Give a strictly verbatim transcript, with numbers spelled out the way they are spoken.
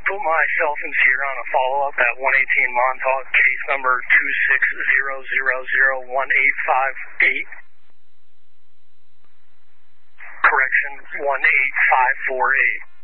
put myself and Sierra on a follow-up at one eighteen Montauk, case number two six zero zero zero one eight five eight. Correction, one eight five four eight.